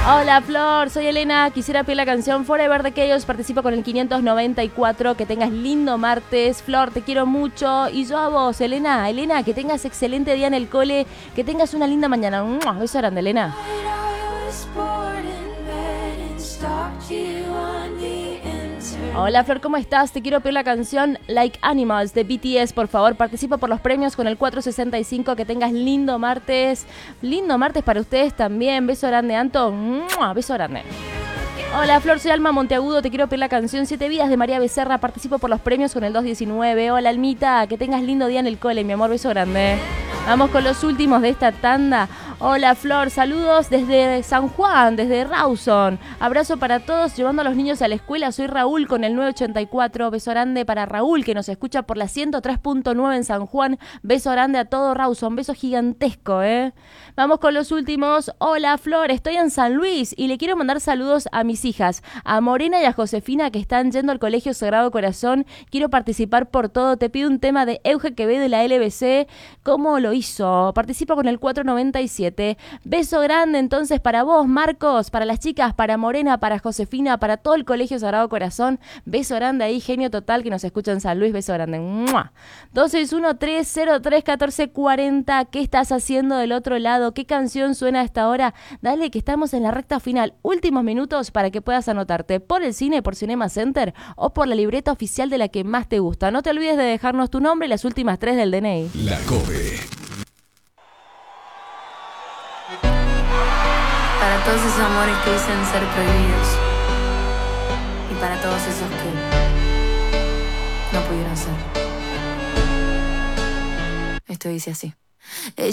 Hola Flor, soy Elena, quisiera pedir la canción Forever de Chaos, participo con el 594, que tengas lindo martes, Flor, te quiero mucho, y yo a vos, Elena, que tengas excelente día en el cole, que tengas una linda mañana, beso grande, Elena. Hola Flor, ¿cómo estás? Te quiero pedir la canción Like Animals de BTS, por favor, participa por los premios con el 465, que tengas lindo martes para ustedes también, beso grande, Anto, beso grande. Hola Flor, soy Alma Monteagudo, te quiero pedir la canción 7 vidas de María Becerra, participo por los premios con el 219, hola Almita, que tengas lindo día en el cole, mi amor, beso grande. Vamos con los últimos de esta tanda. Hola Flor, saludos desde San Juan, desde Rawson. Abrazo para todos, llevando a los niños a la escuela. Soy Raúl con el 984. Beso grande para Raúl, que nos escucha por la 103.9 en San Juan. Beso grande a todo Rawson, beso gigantesco, Vamos con los últimos. Hola Flor, estoy en San Luis y le quiero mandar saludos a mis hijas, a Morena y a Josefina, que están yendo al Colegio Sagrado Corazón. Quiero participar por todo. Te pido un tema de Euge Quevedo de la LBC. ¿Cómo lo hizo? Participa con el 497. Beso grande entonces para vos, Marcos, para las chicas, para Morena, para Josefina, para todo el Colegio Sagrado Corazón. Beso grande ahí, genio total, que nos escucha en San Luis. Beso grande. 261-303-1440. ¿Qué estás haciendo del otro lado? ¿Qué canción suena a esta hora? Dale, que estamos en la recta final. Últimos minutos para que puedas anotarte por el cine, por Cinema Center o por la libreta oficial de la que más te gusta. No te olvides de dejarnos tu nombre y las últimas 3 del DNI. La COPE. Para todos esos amores que dicen ser prohibidos y para todos esos que no pudieron ser. Esto dice así. Ella